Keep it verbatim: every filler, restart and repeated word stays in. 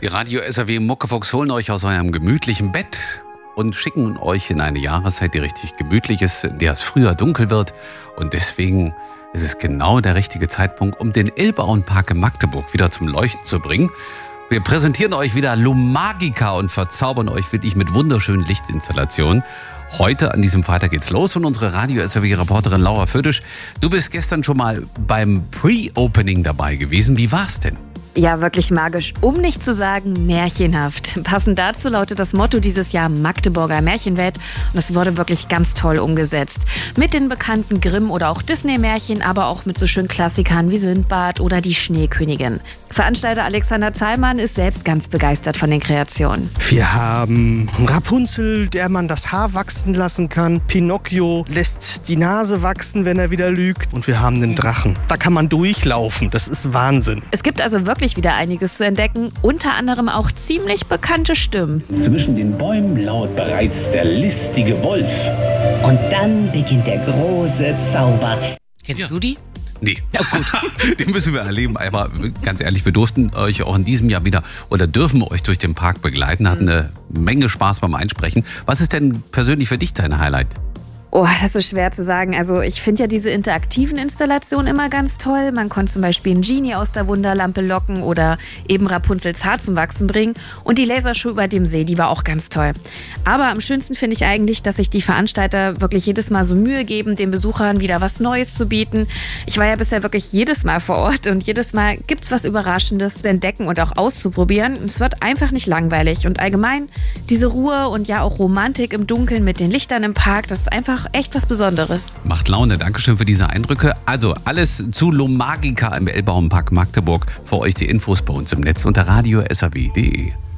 Die Radio S R W Muckefuchs holen euch aus eurem gemütlichen Bett und schicken euch in eine Jahreszeit, die richtig gemütlich ist, in der es früher dunkel wird. Und deswegen ist es genau der richtige Zeitpunkt, um den Elbauenpark in Magdeburg wieder zum Leuchten zu bringen. Wir präsentieren euch wieder Lumagica und verzaubern euch wirklich mit wunderschönen Lichtinstallationen. Heute, an diesem Freitag, geht's los und unsere Radio S R W-Reporterin Laura Fürtisch, du bist gestern schon mal beim Pre-Opening dabei gewesen. Wie war's denn? Ja, wirklich magisch, um nicht zu sagen märchenhaft. Passend dazu lautet das Motto dieses Jahr Magdeburger Märchenwelt und es wurde wirklich ganz toll umgesetzt. Mit den bekannten Grimm- oder auch Disney-Märchen, aber auch mit so schönen Klassikern wie Sindbad oder die Schneekönigin. Veranstalter Alexander Zahlmann ist selbst ganz begeistert von den Kreationen. Wir haben Rapunzel, der man das Haar wachsen lassen kann. Pinocchio lässt die Nase wachsen, wenn er wieder lügt. Und wir haben den Drachen. Da kann man durchlaufen. Das ist Wahnsinn. Es gibt also wirklich wieder einiges zu entdecken, unter anderem auch ziemlich bekannte Stimmen. Zwischen den Bäumen lauert bereits der listige Wolf. Und dann beginnt der große Zauber. Kennst Ja. du die? Nee, oh gut, den müssen wir erleben. Aber ganz ehrlich, wir durften euch auch in diesem Jahr wieder oder dürfen euch durch den Park begleiten. Hatten eine Menge Spaß beim Einsprechen. Was ist denn persönlich für dich dein Highlight? Oh, das ist schwer zu sagen. Also ich finde ja diese interaktiven Installationen immer ganz toll. Man konnte zum Beispiel einen Genie aus der Wunderlampe locken oder eben Rapunzels Haar zum Wachsen bringen. Und die Lasershow über dem See, die war auch ganz toll. Aber am schönsten finde ich eigentlich, dass sich die Veranstalter wirklich jedes Mal so Mühe geben, den Besuchern wieder was Neues zu bieten. Ich war ja bisher wirklich jedes Mal vor Ort und jedes Mal gibt's was Überraschendes zu entdecken und auch auszuprobieren. Es wird einfach nicht langweilig. Und allgemein diese Ruhe und ja auch Romantik im Dunkeln mit den Lichtern im Park, das ist einfach echt was Besonderes. Macht Laune. Dankeschön für diese Eindrücke. Also alles zu Lumagica im Elbauenpark Magdeburg. Für euch die Infos bei uns im Netz unter radio s r w punkt d e.